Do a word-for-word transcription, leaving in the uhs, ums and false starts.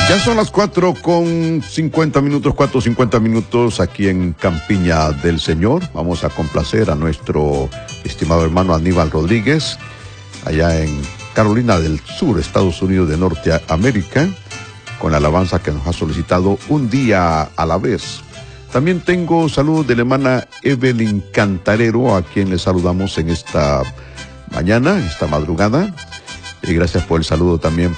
Ya son las cuatro con cincuenta minutos, cuatro cincuenta minutos aquí en Campiña del Señor. Vamos a complacer a nuestro estimado hermano Aníbal Rodríguez, allá en Carolina del Sur, Estados Unidos de Norteamérica, con la alabanza que nos ha solicitado Un Día a la Vez. También tengo saludos de la hermana Evelyn Cantarero, a quien le saludamos en esta mañana, esta madrugada. Y gracias por el saludo también